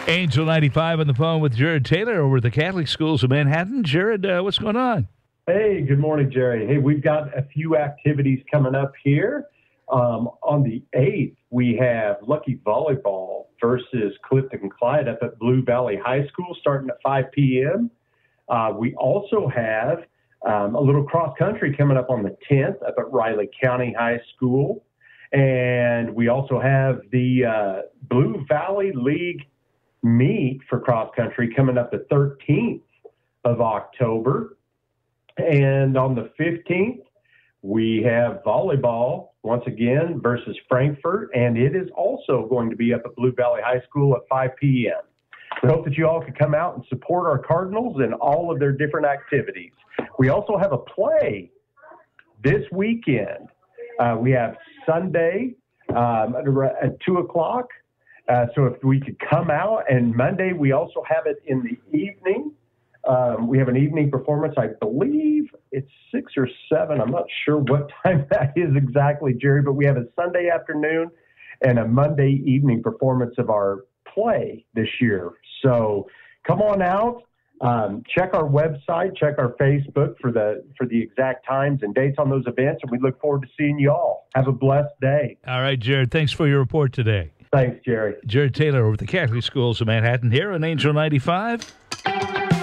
Angel 95 on the phone with Jared Taylor over at the Catholic Schools of Manhattan. Jared, what's going on? Hey, good morning, Jerry. Hey, we've got a few activities coming up here. On the 8th, we have Lucky Volleyball versus Clifton Clyde up at Blue Valley High School starting at 5 p.m. We also have a little cross country coming up on the 10th up at Riley County High School. And we also have the Blue Valley League meet for cross country coming up the 13th of October. And on the 15th, we have volleyball once again versus Frankfurt, and it is also going to be up at Blue Valley High School at 5 p.m. We hope that you all can come out and support our Cardinals in all of their different activities. We also have a play this weekend. We have Sunday at 2 o'clock. So if we could come out, and Monday we also have it in the evening. We have an evening performance. I believe it's 6 or 7. I'm not sure what time that is exactly, Jerry, but we have a Sunday afternoon and a Monday evening performance of our play this year. So come on out, check our website, check our Facebook for the exact times and dates on those events, and we look forward to seeing you all. Have a blessed day. All right, Jared, thanks for your report today. Thanks, Jerry. Jared Taylor over at the Catholic Schools of Manhattan here on Angel 95.